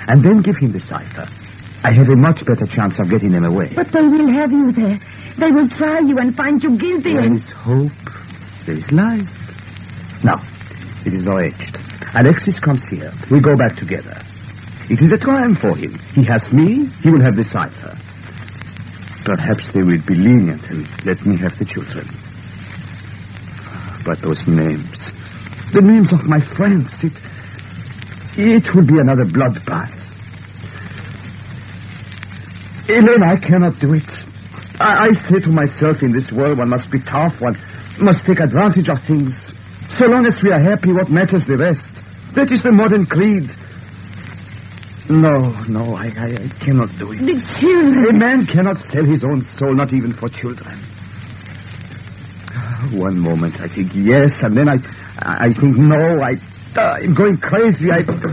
and then give him the cipher. I have a much better chance of getting them away. But they will have you there. They will try you and find you guilty. There is hope. There is life. Now, it is arranged. Alexis comes here. We go back together. It is a triumph for him. He has me. He will have the cipher. Perhaps they will be lenient and let me have the children. But those names, the names of my friends, it will be another bloodbath. Elena, I cannot do it. I say to myself, in this world, one must be tough. One must take advantage of things. So long as we are happy, what matters the rest? That is the modern creed. No, I cannot do it. The children. A man cannot sell his own soul, not even for children. One moment I think yes, and then I think no. I'm going crazy.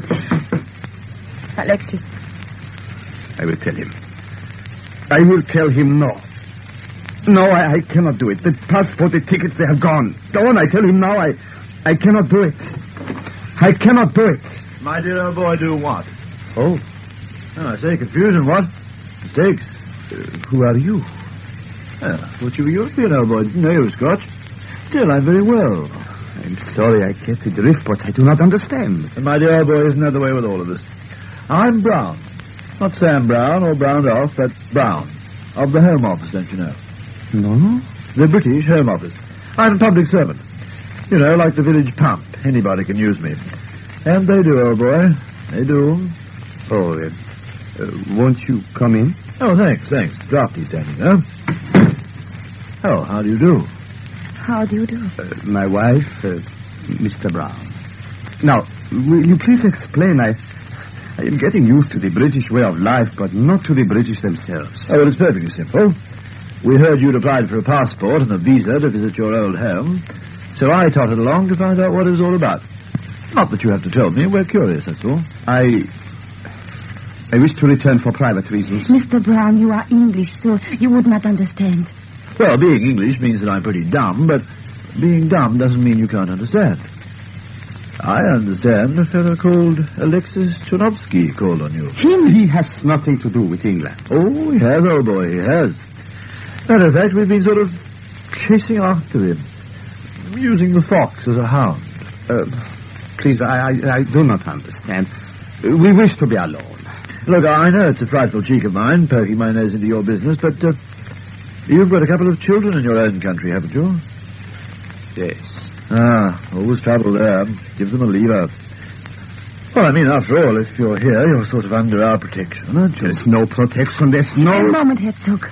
Alexis. I will tell him. I will tell him no. No, I cannot do it. The passport, the tickets, they have gone. Don't I tell him now? I cannot do it. I cannot do it. My dear old boy, do what? Oh, I say, confusion, what? Mistakes. Who are you? I thought you were European, old boy. Didn't know you were Scotch. Still, I'm very well. I'm sorry I get the drift, but I do not understand. And my dear old boy, isn't that the way with all of us? I'm Brown. Not Sam Brown or Browned Off, but Brown. Of the Home Office, don't you know? No? The British Home Office. I'm a public servant. You know, like the village pump. Anybody can use me. And they do, old boy. They do. Oh, won't you come in? Oh, thanks. Drafty standing, huh? Oh, how do you do? How do you do? My wife, Mr. Brown. Now, will you please explain? I am getting used to the British way of life, but not to the British themselves. Oh, well, it's perfectly simple. We heard you'd applied for a passport and a visa to visit your old home, so I tottered along to find out what it was all about. Not that you have to tell me. We're curious, that's all. I wish to return for private reasons. Mr. Brown, you are English, so you would not understand. Well, being English means that I'm pretty dumb, but being dumb doesn't mean you can't understand. I understand a fellow called Alexis Chernovsky called on you. Him? He has nothing to do with England. Oh, he has, old boy, he has. Matter of fact, we've been sort of chasing after him, using the fox as a hound. Please, I do not understand. We wish to be alone. Look, I know it's a frightful cheek of mine, poking my nose into your business, but you've got a couple of children in your own country, haven't you? Yes. Always trouble there. Give them a lever. Well, I mean, after all, if you're here, you're sort of under our protection, aren't you? There's no protection, there's no... A moment, Herzog.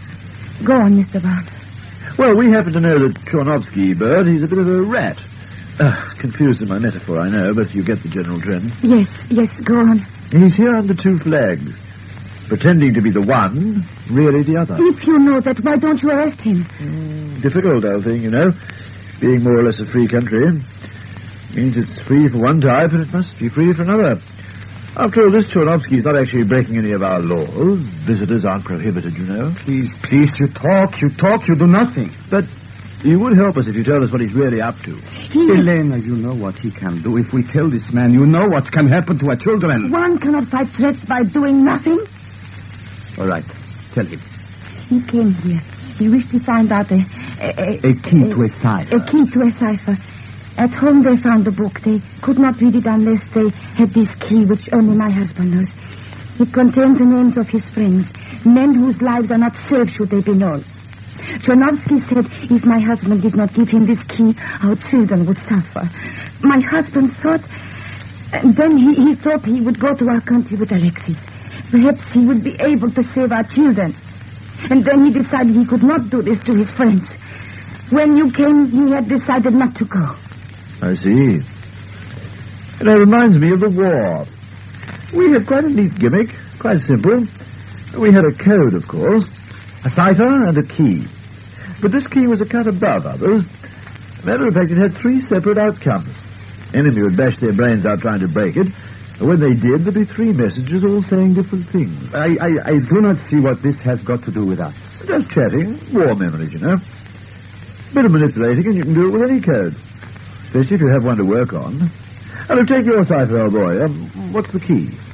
Go on, Mr. Brown. Well, we happen to know that Chernovsky, Bert, he's a bit of a rat. Confused in my metaphor, I know, but you get the general trend. Yes, go on. He's here under two flags. Pretending to be the one, really the other. If you know that, why don't you arrest him? Difficult, old thing, you know. Being more or less a free country means it's free for one type and it must be free for another. After all, this Chernovsky's not actually breaking any of our laws. Visitors aren't prohibited, you know. Please, you talk, you do nothing. But you would help us if you told us what he's really up to. Elena, you know what he can do. If we tell this man, you know what can happen to our children. One cannot fight threats by doing nothing. All right, tell him. He came here. He wished to find out a key to a cipher. A key to a cipher. At home they found the book. They could not read it unless they had this key, which only my husband knows. It contains the names of his friends, men whose lives are not safe should they be known. Chernovsky said if my husband did not give him this key, our children would suffer. My husband thought... And then he thought he would go to our country with Alexis. Perhaps he would be able to save our children. And then he decided he could not do this to his friends. When you came, he had decided not to go. I see. And that reminds me of the war. We had quite a neat gimmick, quite simple. We had a code, of course, a cipher and a key. But this key was a cut above others. Matter of fact, it had three separate outcomes. Enemy would bash their brains out trying to break it. And when they did, there'd be three messages all saying different things. I do not see what this has got to do with us. Just chatting. War memories, you know. Bit of manipulating, and you can do it with any code. Especially if you have one to work on. Now, take your cipher, old boy. What's the key?